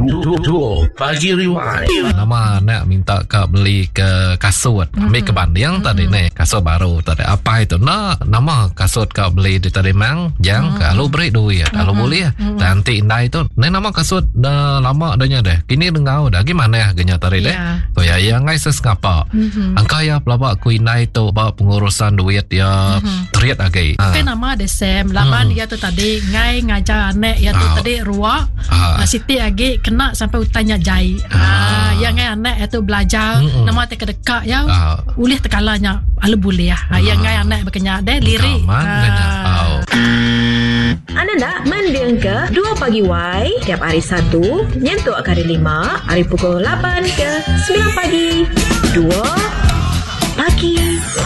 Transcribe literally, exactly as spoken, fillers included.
Dua Pagi Rewind. Nama nak minta kau beli ke kasut. Ambil ke banding tadi ni kasut baru tadi apa itu nak nama kasut kau beli di tadi mang yang kalau beri duit kalau boleh nanti indai itu ni nama kasut dah lama adanya deh kini dengau dah gimana ya genya tadi deh tu ya yang ngai sesngapa angka ya pelaba ku indai tu bawa pengurusan duit ya teriak lagi tapi nama desem laban dia tu tadi ngai ngajar anak ya tu tadi ruak Siti lagi kena sampai utanya jai ah yang ngai anak itu belajar nama te kedekak ya ulih tekalanya ala boleh ya yang ngai anak berkenya deh lirik Anda nak mendiang ke dua Pagi Y tiap hari Sabtu nyentuh hari lima hari pukul lapan ke sembilan pagi dua Pagi